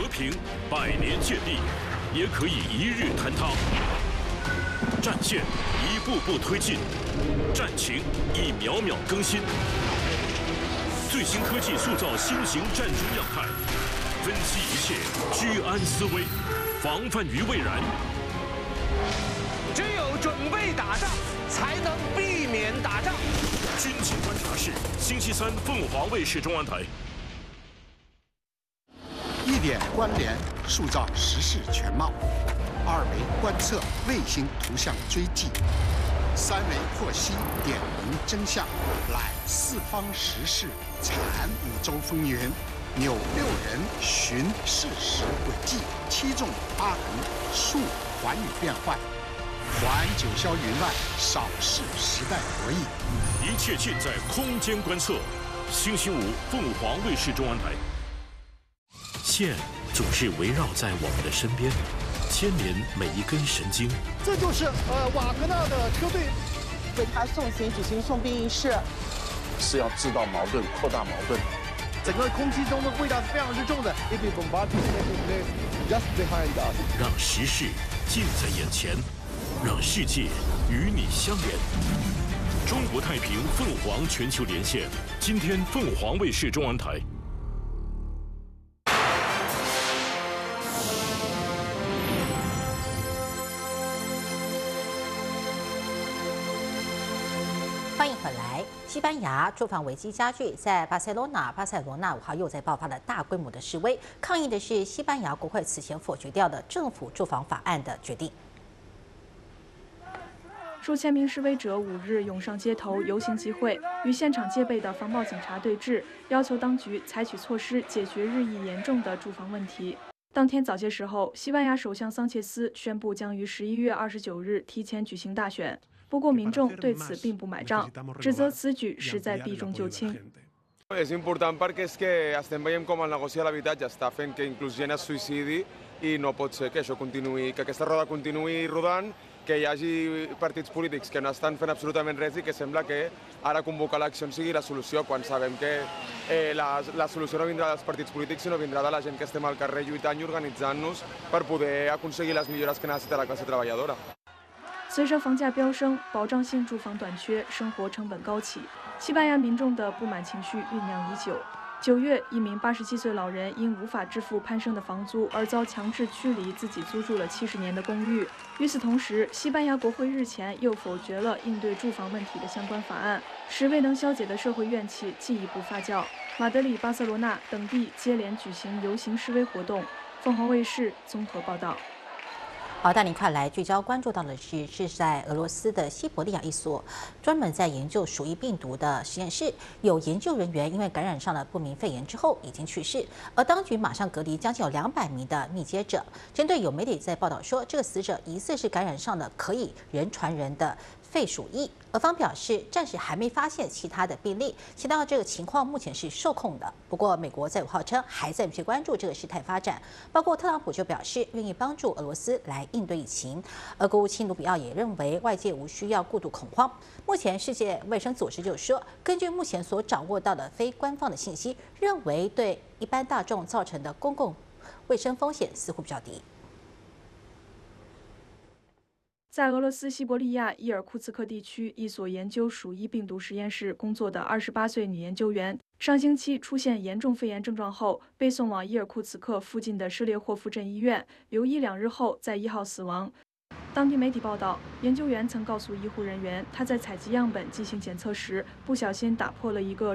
平，100年建立，也可以1日坍塌。战线一步步推进，战情一秒秒更新。最新科技塑造新型战争样态，分析一切，居安思危，防范于未然。 只有准备打仗，才能避免打仗。 军情观察室，星期三凤凰卫视中央台。 1点关联，塑造时事全貌；2维观测，卫星图像追迹；3维获悉，点明真相，揽四方时事，阐5洲风云，扭6人寻事实轨迹，7纵8横，述寰宇变幻。还九霄云外，扫视时代博弈， 一切尽在空间观测。星期五，凤凰卫视中央台。线总是围绕在我们的身边，牵连每一根神经。 这就是瓦格纳的车队为他送行举行送殡仪式， 是要制造矛盾，扩大矛盾。 整个空气中的味道是非常之重的。 让时事近在眼前，让世界与你相连。中国太平凤凰全球连线，今天凤凰卫视中央台。 欢迎回来。西班牙住房危机加剧，在巴塞罗那5号又在爆发了大规模的示威，抗议的是西班牙国会此前否决掉的政府住房法案的决定。 数千名示威者5日涌上街头游行集会，与现场戒备的防暴警察对峙，要求当局采取措施解决日益严重的住房问题。当天早些时候，西班牙首相桑切斯宣布将于11月29日提前举行大选。不过，民众对此并不买账，指责此举是在避重就轻。 És important perquè és que estem veient com el negoci de l'habitatge està fent que inclús gent es suïcidi i no pot ser que això continuï, que aquesta roda continuï rodant, que hi hagi partits polítics que no estan fent absolutament res i que sembla que ara convocar eleccions sigui la solució, quan sabem que la solució no vindrà dels partits polítics, sinó vindrà de la gent que estem al carrer lluitant i organitzant-nos per poder aconseguir les millores que necessita la classe treballadora. 随着房价飙升，保障性住房短缺，生活成本高企，西班牙民众的不满情绪酝酿已久。9月，一名87岁老人因无法支付攀升的房租而遭强制驱离自己租住了70年的公寓。与此同时，西班牙国会日前又否决了应对住房问题的相关法案，使未能消解的社会怨气进一步发酵。马德里、巴塞罗那等地接连举行游行示威活动。凤凰卫视综合报道。 好，带您快来聚焦关注到的是在俄罗斯的西伯利亚一所专门在研究鼠疫病毒的实验室，有研究人员因为感染上了不明肺炎之后已经去世，而当局马上隔离将近有200名的密接者。针对有媒体在报道说，这个死者疑似是感染上了可以人传人的肺鼠疫，俄方表示暂时还没发现其他的病例，提到这个情况目前是受控的。不过，美国在5号称还在密切关注这个事态发展，包括特朗普就表示愿意帮助俄罗斯来应对疫情。而国务卿卢比奥也认为外界无需要过度恐慌。目前世界卫生组织就说，根据目前所掌握到的非官方的信息，认为对一般大众造成的公共卫生风险似乎比较低。 在俄罗斯西伯利亚伊尔库茨克地区一所研究鼠疫病毒实验室工作的28岁女研究员，上星期出现严重肺炎症状后，被送往伊尔库茨克附近的施列霍夫镇医院，留医2日后在1号死亡。当地媒体报道，研究员曾告诉医护人员，他在采集样本进行检测时，不小心打破了一个